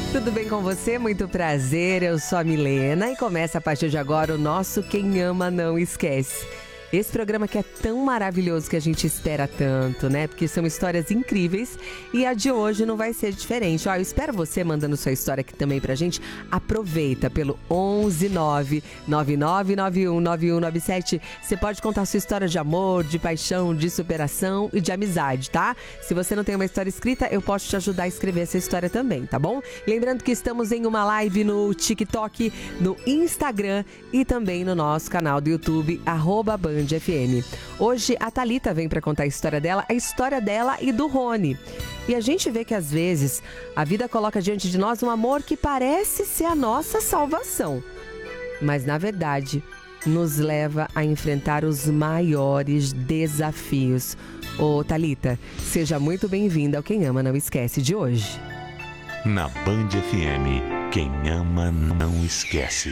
Tudo bem com você? Muito prazer, eu sou a Milena e começa a partir de agora o nosso Quem Ama Não Esquece. Esse programa que é tão maravilhoso que a gente espera tanto, né? Porque são histórias incríveis e a de hoje não vai ser diferente. Ó, eu espero você mandando sua história aqui também pra gente. Aproveita pelo 11999919197. Você pode contar sua história de amor, de paixão, de superação e de amizade, tá? Se você não tem uma história escrita, eu posso te ajudar a escrever essa história também, tá bom? Lembrando que estamos em uma live no TikTok, no Instagram e também no nosso canal do YouTube, @Band FM. Hoje a Thalita vem para contar a história dela e do Rony. E a gente vê que às vezes a vida coloca diante de nós um amor que parece ser a nossa salvação, mas na verdade nos leva a enfrentar os maiores desafios. Ô Thalita, seja muito bem-vinda ao Quem Ama Não Esquece de hoje. Na Band FM, quem ama não esquece.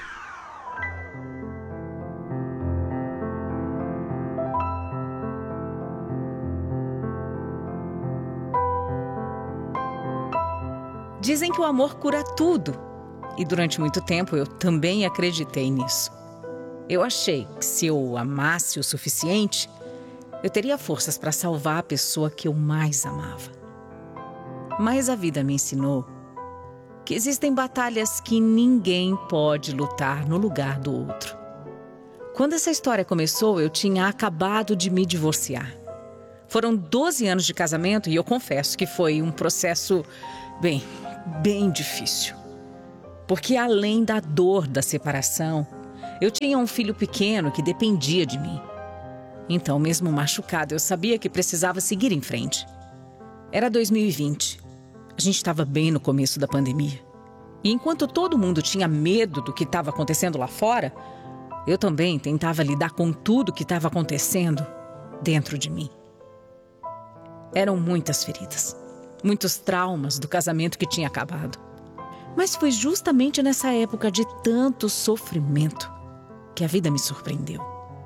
Dizem que o amor cura tudo, e durante muito tempo eu também acreditei nisso. Eu achei que se eu amasse o suficiente, eu teria forças para salvar a pessoa que eu mais amava. Mas a vida me ensinou que existem batalhas que ninguém pode lutar no lugar do outro. Quando essa história começou, eu tinha acabado de me divorciar. Foram 12 anos de casamento e eu confesso que foi um processo bem difícil. Porque além da dor da separação, eu tinha um filho pequeno que dependia de mim. Então, mesmo machucada, eu sabia que precisava seguir em frente. Era 2020. A gente estava bem no começo da pandemia. E enquanto todo mundo tinha medo do que estava acontecendo lá fora, eu também tentava lidar com tudo que estava acontecendo dentro de mim. Eram muitas feridas. Muitos traumas do casamento que tinha acabado. Mas foi justamente nessa época de tanto sofrimento que a vida me surpreendeu.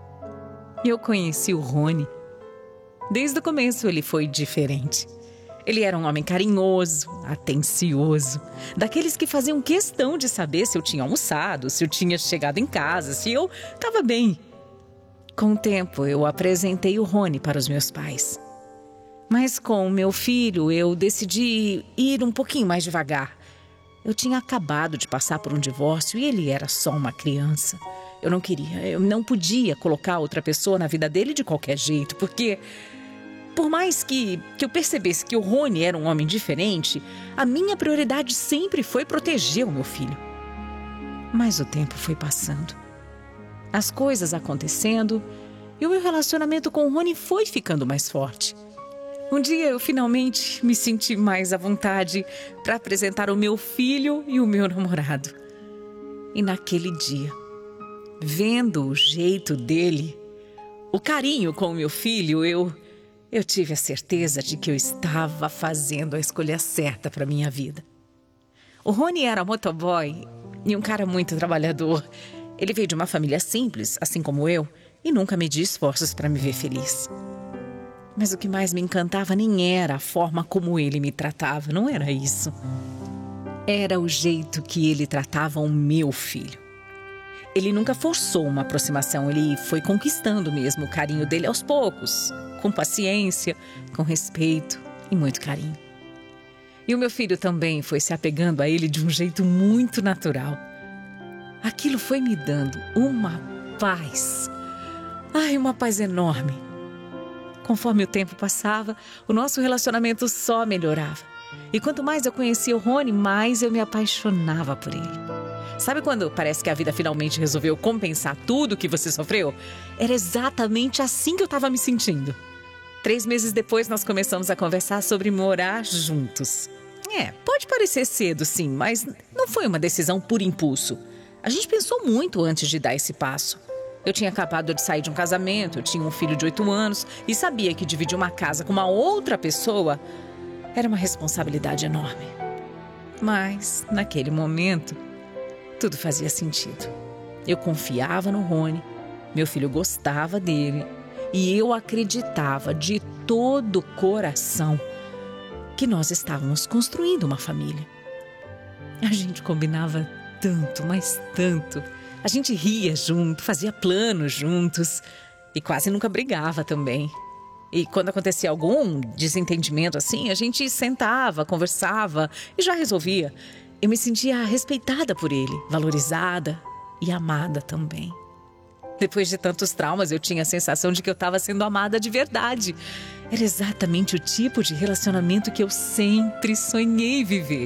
Eu conheci o Rony. Desde o começo ele foi diferente. Ele era um homem carinhoso, atencioso, daqueles que faziam questão de saber se eu tinha almoçado, se eu tinha chegado em casa, se eu estava bem. Com o tempo eu apresentei o Rony para os meus pais. Mas com o meu filho, eu decidi ir um pouquinho mais devagar. Eu tinha acabado de passar por um divórcio e ele era só uma criança. Eu não podia colocar outra pessoa na vida dele de qualquer jeito, porque por mais que eu percebesse que o Rony era um homem diferente, a minha prioridade sempre foi proteger o meu filho. Mas o tempo foi passando. As coisas acontecendo e o meu relacionamento com o Rony foi ficando mais forte. Um dia eu finalmente me senti mais à vontade para apresentar o meu filho e o meu namorado. E naquele dia, vendo o jeito dele, o carinho com o meu filho, eu tive a certeza de que eu estava fazendo a escolha certa para minha vida. O Rony era motoboy e um cara muito trabalhador. Ele veio de uma família simples, assim como eu, e nunca media esforços para me ver feliz. Mas o que mais me encantava nem era a forma como ele me tratava, não era isso. Era o jeito que ele tratava o meu filho. Ele nunca forçou uma aproximação, ele foi conquistando mesmo o carinho dele aos poucos, com paciência, com respeito e muito carinho. E o meu filho também foi se apegando a ele de um jeito muito natural. Aquilo foi me dando uma paz. Uma paz enorme. Conforme o tempo passava, o nosso relacionamento só melhorava. E quanto mais eu conhecia o Rony, mais eu me apaixonava por ele. Sabe quando parece que a vida finalmente resolveu compensar tudo que você sofreu? Era exatamente assim que eu estava me sentindo. 3 meses depois, nós começamos a conversar sobre morar juntos. Pode parecer cedo, sim, mas não foi uma decisão por impulso. A gente pensou muito antes de dar esse passo. Eu tinha acabado de sair de um casamento, eu tinha um filho de 8 anos e sabia que dividir uma casa com uma outra pessoa era uma responsabilidade enorme. Mas, naquele momento, tudo fazia sentido. Eu confiava no Rony, meu filho gostava dele e eu acreditava de todo o coração que nós estávamos construindo uma família. A gente combinava tanto, mas tanto. A gente ria junto, fazia planos juntos e quase nunca brigava também. E quando acontecia algum desentendimento assim, a gente sentava, conversava e já resolvia. Eu me sentia respeitada por ele, valorizada e amada também. Depois de tantos traumas, eu tinha a sensação de que eu estava sendo amada de verdade. Era exatamente o tipo de relacionamento que eu sempre sonhei viver.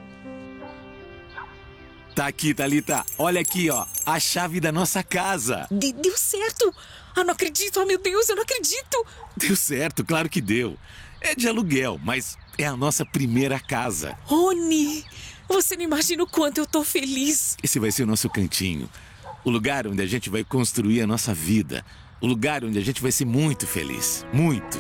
Tá aqui, Thalita. Olha aqui, ó. A chave da nossa casa. Deu certo! Ah, não acredito! Oh, meu Deus, eu não acredito! Deu certo, claro que deu. É de aluguel, mas é a nossa primeira casa. Rony, você não imagina o quanto eu tô feliz. Esse vai ser o nosso cantinho. O lugar onde a gente vai construir a nossa vida. O lugar onde a gente vai ser muito feliz. Muito.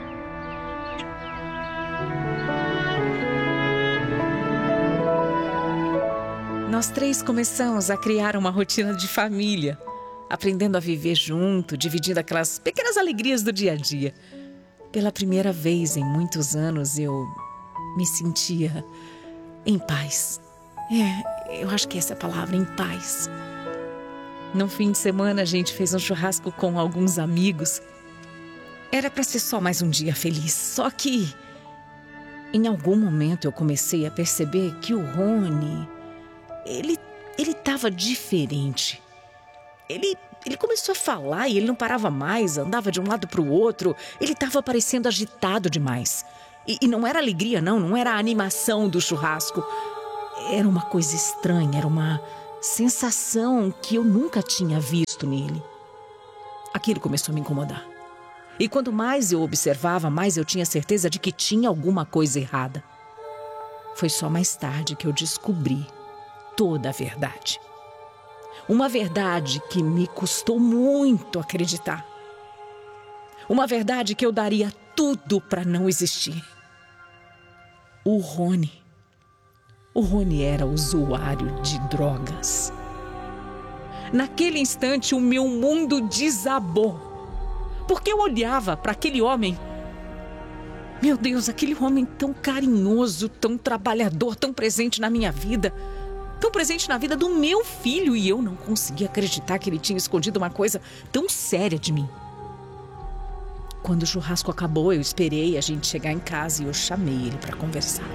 Nós três começamos a criar uma rotina de família, aprendendo a viver junto, dividindo aquelas pequenas alegrias do dia a dia. Pela primeira vez em muitos anos, eu me sentia em paz. Eu acho que essa é a palavra, em paz. No fim de semana, a gente fez um churrasco com alguns amigos. Era para ser só mais um dia feliz, só que em algum momento eu comecei a perceber que o Rony... Ele estava diferente. Ele começou a falar e ele não parava mais, andava de um lado para o outro. Ele estava parecendo agitado demais. E não era alegria, não era a animação do churrasco. Era uma coisa estranha, era uma sensação que eu nunca tinha visto nele. Aquilo começou a me incomodar. E quanto mais eu observava, mais eu tinha certeza de que tinha alguma coisa errada. Foi só mais tarde que eu descobri toda a verdade. Uma verdade que me custou muito acreditar. Uma verdade que eu daria tudo para não existir. O Rony era usuário de drogas. Naquele instante, o meu mundo desabou. Porque eu olhava para aquele homem. Meu Deus, aquele homem tão carinhoso, tão trabalhador, tão presente na minha vida. Tão presente na vida do meu filho, e eu não conseguia acreditar que ele tinha escondido uma coisa tão séria de mim. Quando o churrasco acabou, eu esperei a gente chegar em casa e eu chamei ele para conversar.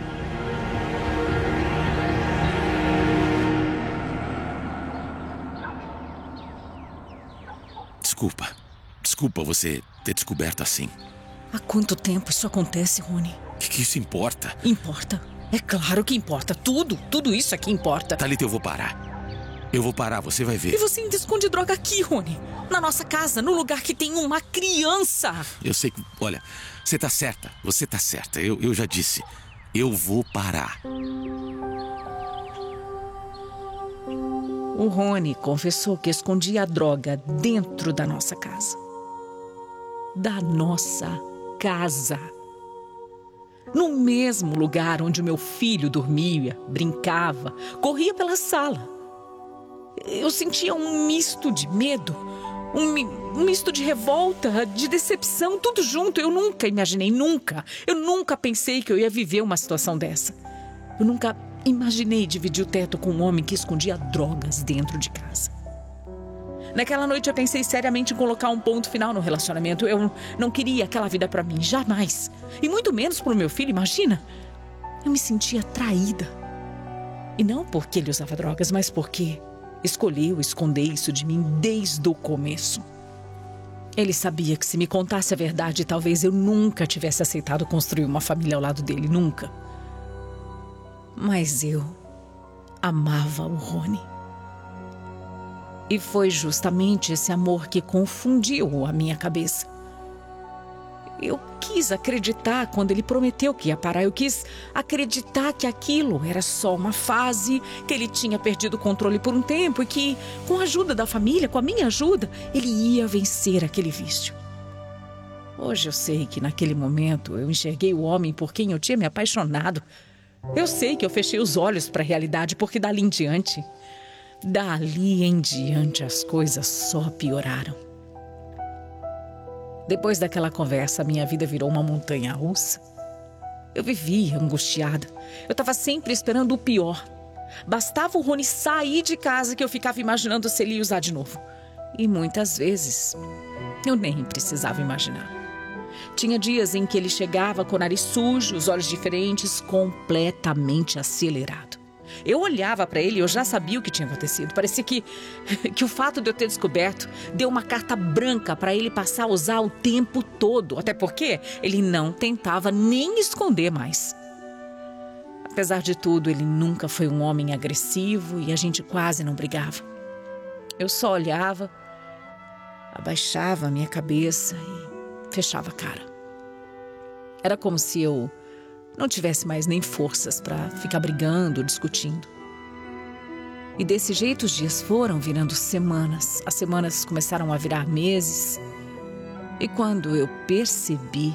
Desculpa você ter descoberto assim. Há quanto tempo isso acontece, Rony? O que isso importa? Importa. É claro que importa. Tudo isso aqui importa. Thalita, eu vou parar, você vai ver. E você ainda esconde droga aqui, Rony. Na nossa casa, no lugar que tem uma criança. Eu sei que, olha, você tá certa. Eu já disse, eu vou parar. O Rony confessou que escondia a droga dentro da nossa casa. Da nossa casa. No mesmo lugar onde o meu filho dormia, brincava, corria pela sala. Eu sentia um misto de medo, um misto de revolta, de decepção, tudo junto. Eu nunca imaginei, eu nunca pensei que eu ia viver uma situação dessa. Eu nunca imaginei dividir o teto com um homem que escondia drogas dentro de casa. Naquela noite eu pensei seriamente em colocar um ponto final no relacionamento. Eu não queria aquela vida pra mim, jamais. E muito menos pro meu filho, imagina. Eu me sentia traída. E não porque ele usava drogas, mas porque escolheu esconder isso de mim desde o começo. Ele sabia que se me contasse a verdade, talvez eu nunca tivesse aceitado construir uma família ao lado dele, nunca. Mas eu amava o Rony. E foi justamente esse amor que confundiu a minha cabeça. Eu quis acreditar quando ele prometeu que ia parar. Eu quis acreditar que aquilo era só uma fase, que ele tinha perdido o controle por um tempo e que, com a ajuda da família, com a minha ajuda, ele ia vencer aquele vício. Hoje eu sei que naquele momento eu enxerguei o homem por quem eu tinha me apaixonado. Eu sei que eu fechei os olhos para a realidade, porque dali em diante as coisas só pioraram. Depois daquela conversa, minha vida virou uma montanha-russa. Eu vivia angustiada. Eu estava sempre esperando o pior. Bastava o Rony sair de casa que eu ficava imaginando se ele ia usar de novo. E muitas vezes eu nem precisava imaginar. Tinha dias em que ele chegava com o nariz sujo, os olhos diferentes, completamente acelerado. Eu olhava para ele e eu já sabia o que tinha acontecido. Parecia que o fato de eu ter descoberto deu uma carta branca para ele passar a usar o tempo todo. Até porque ele não tentava nem esconder mais. Apesar de tudo, ele nunca foi um homem agressivo e a gente quase não brigava. Eu só olhava, abaixava a minha cabeça e fechava a cara. Era como se eu não tivesse mais nem forças para ficar brigando, discutindo. E desse jeito os dias foram virando semanas. As semanas começaram a virar meses. E quando eu percebi,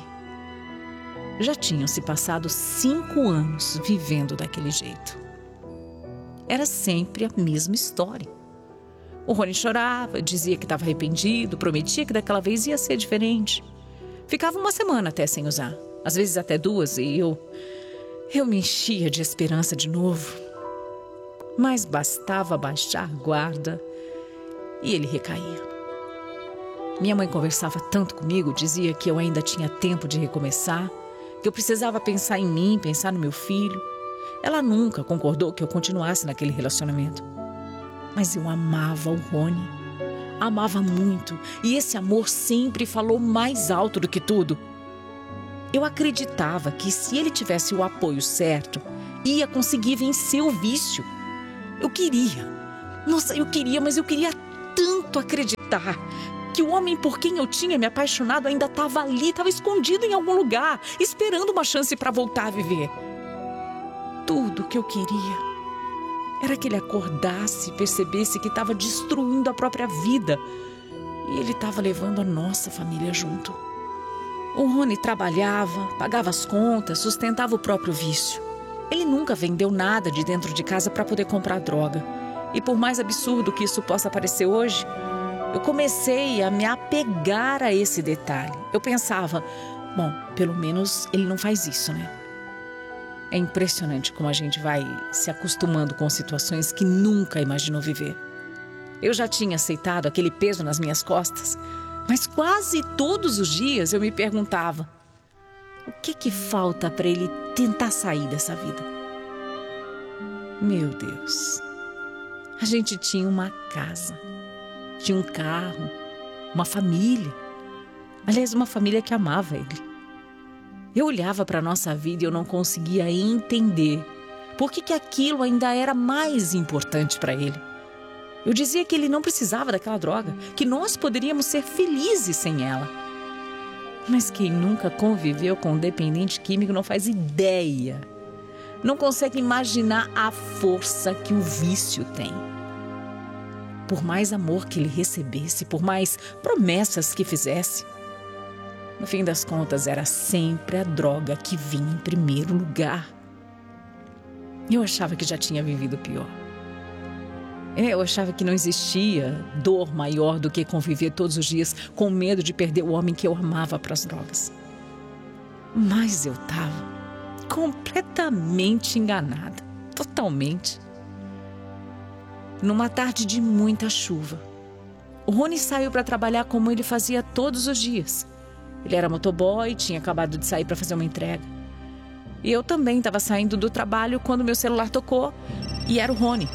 já tinham se passado 5 anos vivendo daquele jeito. Era sempre a mesma história. O Rony chorava, dizia que estava arrependido, prometia que daquela vez ia ser diferente. Ficava 1 semana até sem usar, às vezes até 2, e eu me enchia de esperança de novo. Mas bastava baixar a guarda e ele recaía. Minha mãe conversava tanto comigo, dizia que eu ainda tinha tempo de recomeçar, que eu precisava pensar em mim, pensar no meu filho. Ela nunca concordou que eu continuasse naquele relacionamento. Mas eu amava o Rony. Amava muito. E esse amor sempre falou mais alto do que tudo. Eu acreditava que se ele tivesse o apoio certo, ia conseguir vencer o vício. Eu queria. Nossa, eu queria, mas eu queria tanto acreditar que o homem por quem eu tinha me apaixonado ainda estava ali, estava escondido em algum lugar, esperando uma chance para voltar a viver. Tudo o que eu queria era que ele acordasse e percebesse que estava destruindo a própria vida. E ele estava levando a nossa família junto. O Rony trabalhava, pagava as contas, sustentava o próprio vício. Ele nunca vendeu nada de dentro de casa para poder comprar droga. E por mais absurdo que isso possa parecer hoje, eu comecei a me apegar a esse detalhe. Eu pensava, bom, pelo menos ele não faz isso, né? É impressionante como a gente vai se acostumando com situações que nunca imaginou viver. Eu já tinha aceitado aquele peso nas minhas costas, mas quase todos os dias eu me perguntava, o que falta para ele tentar sair dessa vida? Meu Deus, a gente tinha uma casa, tinha um carro, uma família. Aliás, uma família que amava ele. Eu olhava para a nossa vida e eu não conseguia entender por que aquilo ainda era mais importante para ele. Eu dizia que ele não precisava daquela droga, que nós poderíamos ser felizes sem ela. Mas quem nunca conviveu com um dependente químico não faz ideia. Não consegue imaginar a força que o vício tem. Por mais amor que ele recebesse, por mais promessas que fizesse, no fim das contas, era sempre a droga que vinha em primeiro lugar. Eu achava que já tinha vivido pior. Eu achava que não existia dor maior do que conviver todos os dias com medo de perder o homem que eu amava para as drogas. Mas eu estava completamente enganada. Totalmente. Numa tarde de muita chuva, o Rony saiu para trabalhar como ele fazia todos os dias. Ele era motoboy, tinha acabado de sair para fazer uma entrega. E eu também estava saindo do trabalho quando meu celular tocou e era o Rony.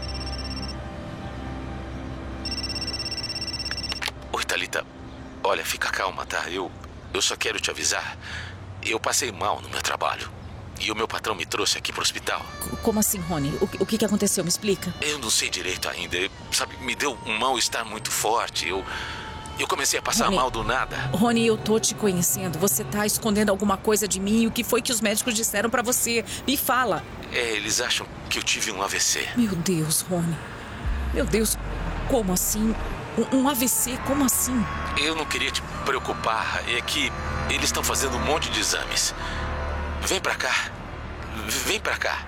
Oi, Thalita. Olha, fica calma, tá? Eu só quero te avisar. Eu passei mal no meu trabalho. E o meu patrão me trouxe aqui pro hospital. Como assim, Rony? O que aconteceu? Me explica. Eu não sei direito ainda. Sabe, me deu um mal-estar muito forte. Eu comecei a passar mal do nada. Rony, eu tô te conhecendo. Você tá escondendo alguma coisa de mim? O que foi que os médicos disseram pra você? Me fala. Eles acham que eu tive um AVC. Meu Deus, Rony. Meu Deus, como assim? Um AVC? Como assim? Eu não queria te preocupar. É que eles estão fazendo um monte de exames. Vem pra cá. Vem pra cá.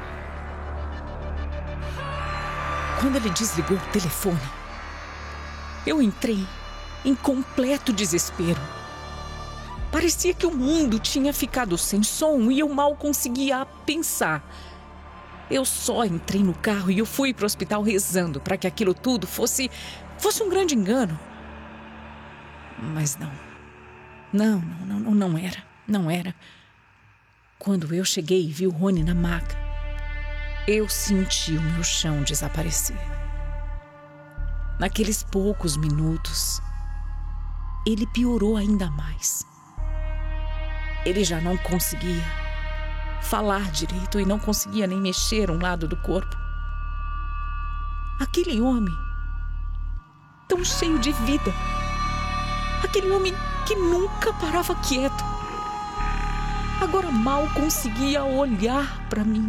Quando ele desligou o telefone, eu entrei em completo desespero. Parecia que o mundo tinha ficado sem som e eu mal conseguia pensar. Eu só entrei no carro e eu fui para o hospital rezando para que aquilo tudo fosse um grande engano. Mas não. Não era. Não era. Quando eu cheguei e vi o Rony na maca, eu senti o meu chão desaparecer. Naqueles poucos minutos, ele piorou ainda mais. Ele já não conseguia falar direito e não conseguia nem mexer um lado do corpo. Aquele homem, tão cheio de vida, aquele homem que nunca parava quieto, agora mal conseguia olhar para mim.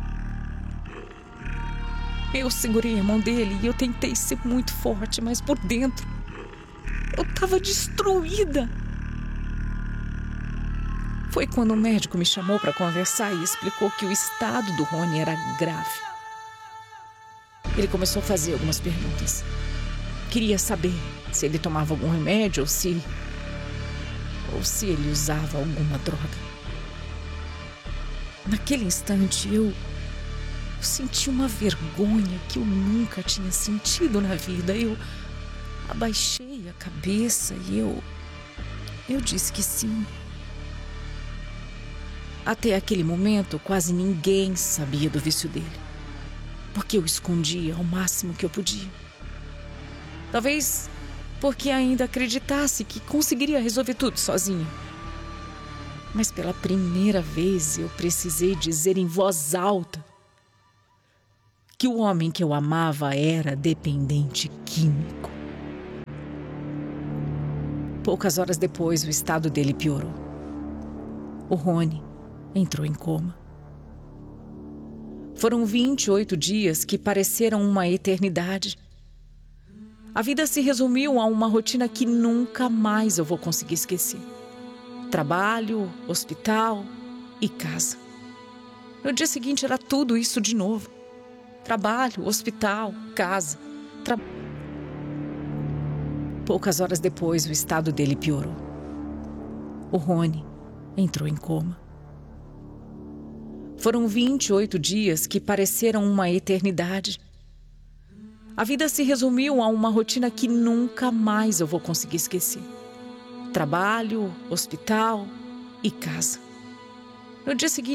Eu segurei a mão dele e eu tentei ser muito forte, mas por dentro eu estava destruída. Foi quando o médico me chamou para conversar e explicou que o estado do Rony era grave. Ele começou a fazer algumas perguntas. Queria saber se ele tomava algum remédio ou se ele usava alguma droga. Naquele instante eu senti uma vergonha que eu nunca tinha sentido na vida. Eu abaixei a cabeça e eu disse que sim. Até aquele momento, quase ninguém sabia do vício dele, porque eu escondia ao máximo que eu podia. Talvez porque ainda acreditasse que conseguiria resolver tudo sozinha. Mas pela primeira vez eu precisei dizer em voz alta que o homem que eu amava era dependente químico. Poucas horas depois, o estado dele piorou. O Rony entrou em coma. Foram 28 dias que pareceram uma eternidade. A vida se resumiu a uma rotina que nunca mais eu vou conseguir esquecer. Trabalho, hospital e casa. No dia seguinte era tudo isso de novo. Trabalho, hospital, casa. Poucas horas depois, o estado dele piorou. O Rony entrou em coma. Foram 28 dias que pareceram uma eternidade. A vida se resumiu a uma rotina que nunca mais eu vou conseguir esquecer. Trabalho, hospital e casa. No dia seguinte,